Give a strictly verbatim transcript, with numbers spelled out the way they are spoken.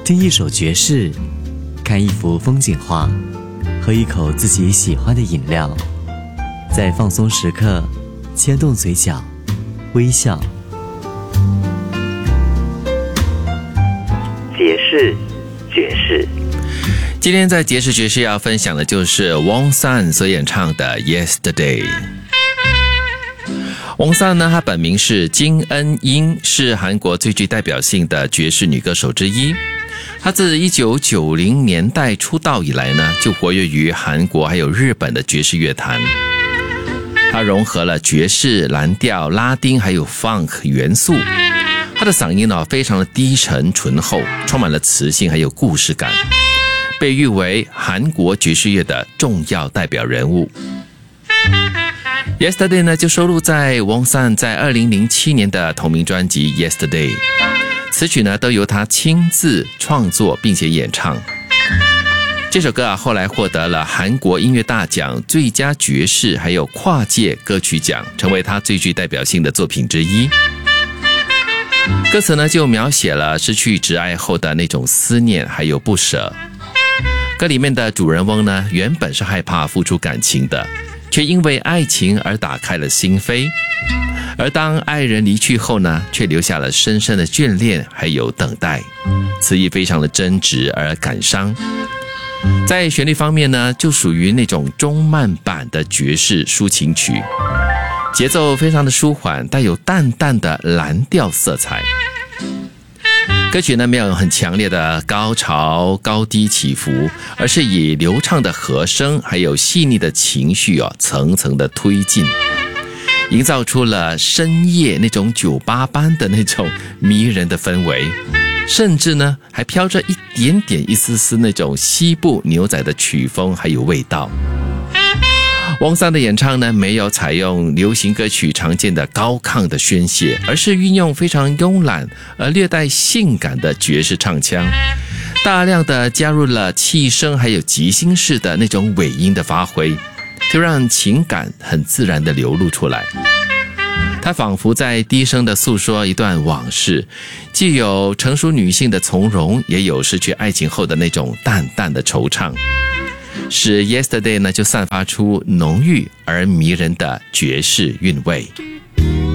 听一首爵士，看一幅风景画，喝一口自己喜欢的饮料，在放松时刻牵动嘴角微笑。 爵士爵士， 今天在爵士爵士要分享的就是翁散所演唱的 Yesterday。 翁散呢，她本名是金恩英，是韩国最具代表性的爵士女歌手之一。她自一九九零年代出道以来呢，就活跃于韩国还有日本的爵士乐坛。她融合了爵士、蓝调、拉丁还有 funk 元素。她的嗓音呢，非常的低沉醇厚，充满了磁性还有故事感，被誉为韩国爵士乐的重要代表人物。Yesterday 呢，就收录在翁散在二零零七年的同名专辑 Yesterday， 词曲呢都由他亲自创作并且演唱。这首歌啊，后来获得了韩国音乐大奖最佳爵士还有跨界歌曲奖，成为他最具代表性的作品之一。歌词呢就描写了失去挚爱后的那种思念还有不舍。歌里面的主人翁呢，原本是害怕付出感情的，却因为爱情而打开了心扉，而当爱人离去后呢，却留下了深深的眷恋还有等待，词意非常的真挚而感伤。在旋律方面呢，就属于那种中慢版的爵士抒情曲，节奏非常的舒缓，带有淡淡的蓝调色彩。歌曲呢没有很强烈的高潮高低起伏，而是以流畅的和声还有细腻的情绪哦，层层的推进，营造出了深夜那种酒吧般的那种迷人的氛围，甚至呢还飘着一点点一丝丝那种西部牛仔的曲风还有味道。翁散的演唱呢，没有采用流行歌曲常见的高亢的宣泄，而是运用非常慵懒而略带性感的爵士唱腔，大量的加入了气声还有即兴式的那种尾音的发挥，就让情感很自然的流露出来。他仿佛在低声的诉说一段往事，既有成熟女性的从容，也有失去爱情后的那种淡淡的惆怅，使 Yesterday 呢就散发出浓郁而迷人的爵士韵味。